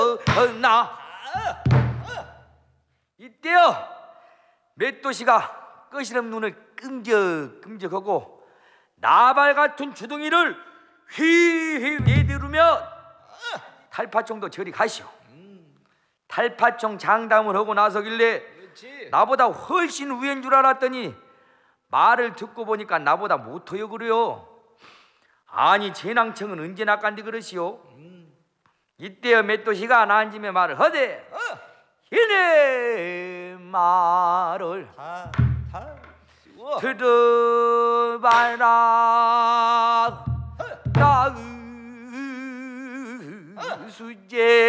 나 이때요 맷도시가 끄시름 눈을 끔적끔적하고 나발 같은 주둥이를 휘휘 내두르며 탈파총도 저리 가시오. 탈파총 장담을 하고 나서길래 나보다 훨씬 위인 줄 알았더니 말을 듣고 보니까 나보다 못해요 그래요. 아니 재낭청은 언제 낚간디 그러시오. 이때여 맷도시가 난짐에 말을 하되 이내 말을 들어봐라. 수제